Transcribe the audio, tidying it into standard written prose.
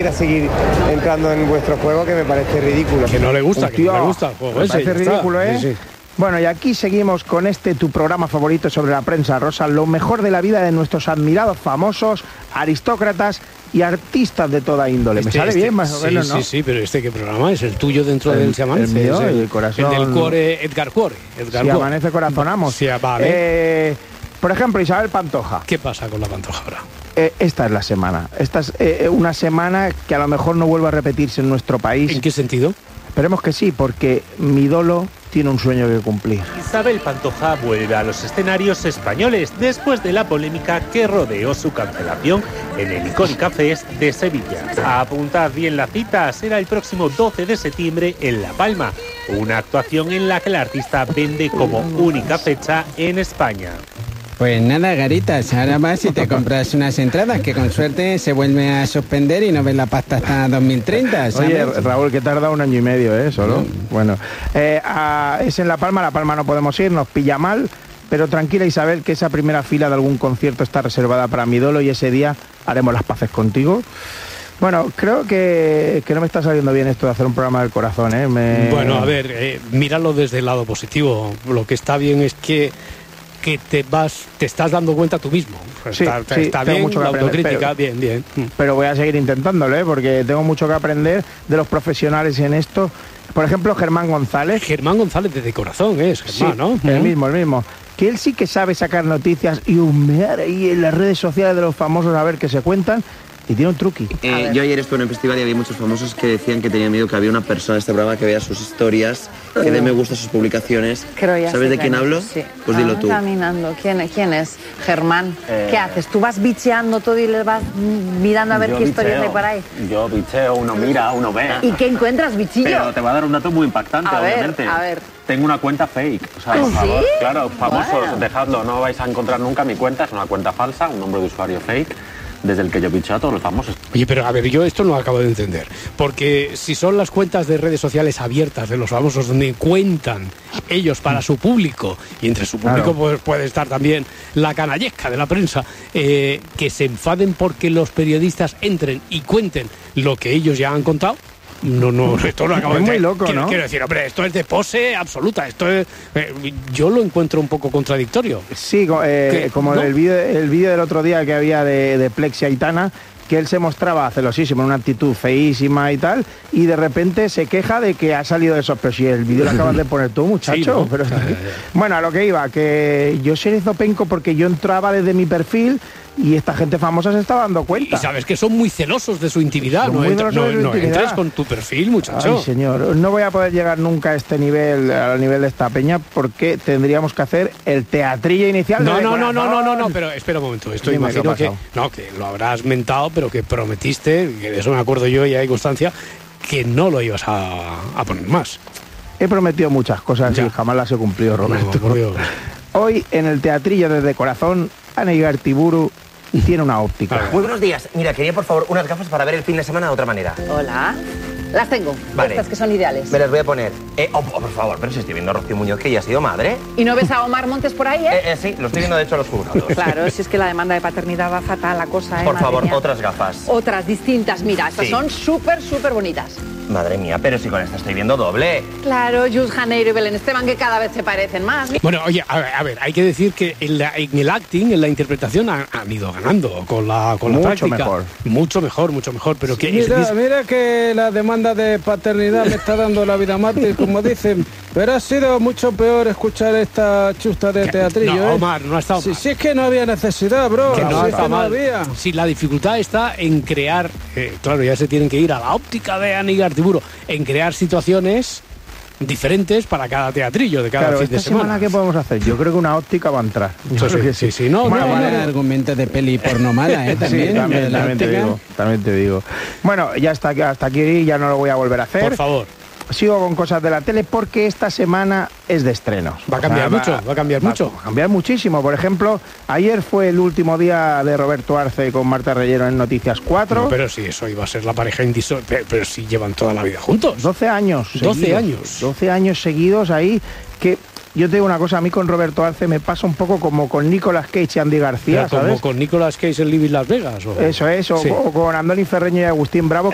quiera seguir entrando en vuestro juego, que me parece ridículo. Que no le gusta, que no le gusta el juego me ese. parece ridículo, ¿eh? Sí. Bueno, y aquí seguimos con tu programa favorito sobre la prensa rosa, lo mejor de la vida de nuestros admirados famosos, aristócratas y artistas de toda índole. ¿Me sale bien, más o menos, no? Sí, pero ¿qué programa es? ¿El tuyo dentro del Se Amanece? El mío, el corazón. El del Cuore, Edgar Cuore. Si amanece, corazonamos. Sí, vale. Por ejemplo, Isabel Pantoja. ¿Qué pasa con la Pantoja ahora? Esta es la semana. Esta es una semana que a lo mejor no vuelve a repetirse en nuestro país. ¿En qué sentido? Esperemos que sí, porque mi ídolo tiene un sueño que cumplir. Isabel Pantoja vuelve a los escenarios españoles después de la polémica que rodeó su cancelación en el Icónica Fest de Sevilla. Apuntad bien la cita, será el próximo 12 de septiembre en La Palma, una actuación en la que el artista vende como única fecha en España. Pues nada, Garitas, ahora vas y te compras unas entradas que con suerte se vuelve a suspender y no ves la pasta hasta 2030, ¿sabes? Oye, Raúl, que tarda 1 año y medio, solo. Bueno, es en La Palma no podemos ir, nos pilla mal, pero tranquila, Isabel, que esa primera fila de algún concierto está reservada para mi ídolo y ese día haremos las paces contigo. Bueno, creo que no me está saliendo bien esto de hacer un programa del corazón, Bueno, a ver, míralo desde el lado positivo. Lo que está bien es que te estás dando cuenta tú mismo. Está bien, mucho la autocrítica, bien. Pero voy a seguir intentándolo, porque tengo mucho que aprender de los profesionales en esto. Por ejemplo, Germán González. Germán González desde Corazón, Germán, sí, ¿no? El mismo. Que él sí que sabe sacar noticias y humear ahí en las redes sociales de los famosos a ver qué se cuentan. Y tiene un truqui. Yo ayer estuve en un festival y había muchos famosos que decían que tenían miedo que había una persona en este programa que vea sus historias, que dé me gusta a sus publicaciones. ¿Sabes de quién hablo? Sí. Pues dilo tú. Caminando. ¿Quién es? Germán. ¿Qué haces? ¿Tú vas bicheando todo y le vas mirando a ver qué historias hay por ahí? Yo bicheo, uno mira, uno ve. ¿Y qué encuentras, bichillo? Pero te voy a dar un dato muy impactante, obviamente. A ver. Tengo una cuenta fake. O sea, por favor, claro, famosos, dejadlo, no vais a encontrar nunca mi cuenta, es una cuenta falsa, un nombre de usuario fake, desde el que yo bicheo a todos los famosos. Oye, pero a ver, yo esto no lo acabo de entender. Porque si son las cuentas de redes sociales abiertas de los famosos donde cuentan ellos para su público, y entre su público pues, puede estar también la canallesca de la prensa, que se enfaden porque los periodistas entren y cuenten lo que ellos ya han contado. No, esto no acabo de entender. Es muy loco, ¿no? Quiero decir, hombre, esto es de pose absoluta. Esto es, yo lo encuentro un poco contradictorio. Sí, como ¿no? el vídeo del otro día que había de Plexi Aitana, que él se mostraba celosísimo, en una actitud feísima y tal, y de repente se queja de que ha salido de esos. Pero si el vídeo lo acabas de poner tú, muchacho. Sí, ¿no? Pero, bueno, a lo que iba, que yo soy zopenco porque yo entraba desde mi perfil y esta gente famosa se estaba dando cuenta. Y sabes que son muy celosos de su intimidad. No entras con tu perfil, muchacho. Ay, señor, no voy a poder llegar nunca a este nivel, al nivel de esta peña, porque tendríamos que hacer el teatrillo inicial. No, pero espera un momento. Esto imagino que lo habrás mentado, pero que prometiste, que de eso me acuerdo yo y hay constancia, que no lo ibas a poner más. He prometido muchas cosas y jamás las he cumplido, Roberto. No, por Dios. Hoy, en el teatrillo desde Corazón, Ana Igartiburu tiene una óptica. Muy buenos días. Mira, quería por favor unas gafas para ver el fin de semana de otra manera. Hola. Las tengo. Vale. Estas que son ideales. Me las voy a poner. Por favor, pero si estoy viendo a Rocío Muñoz, que ya ha sido madre. ¿Y no ves a Omar Montes por ahí, Sí, lo estoy viendo de hecho a los juzgados. Claro, si es que la demanda de paternidad va fatal la cosa, Por favor, otras gafas. Otras distintas, mira, estas son súper bonitas. Madre mía, pero si con esta estoy viendo doble. Claro, Jules Janeiro y Belén Esteban, que cada vez se parecen más. Bueno, oye, a ver, hay que decir que en el acting, en la interpretación, han ido ganando con la práctica. Mucho mejor, pero que... Mira que la demanda de paternidad me está dando la vida mártir, como dicen, pero ha sido mucho peor escuchar esta chusta de teatrillo. No, Omar, no ha estado mal. Si es que no había necesidad, bro. Que no está mal. No había. Si la dificultad está en crear, claro, ya se tienen que ir a la óptica de Anígar Tiburo, en crear situaciones diferentes para cada teatrillo de cada fin de semana. ¿Qué podemos hacer? Yo creo que una óptica va a entrar. Sí. No, argumentos de peli porno mala, también. Sí, también te digo. Bueno, ya hasta aquí ya no lo voy a volver a hacer. Por favor. Sigo con cosas de la tele porque esta semana es de estrenos. Va a cambiar mucho. Va a cambiar muchísimo. Por ejemplo, ayer fue el último día de Roberto Arce con Marta Reyero en Noticias 4. No, pero si eso iba a ser la pareja pero si llevan toda la vida juntos. 12 años. 12 años. 12 años seguidos ahí que... Yo te digo una cosa, a mí con Roberto Arce me pasa un poco como con Nicolas Cage y Andy García, ¿sabes? Como con Nicolas Cage en Living Las Vegas. Eso es, o con Andoni Ferreño y Agustín Bravo.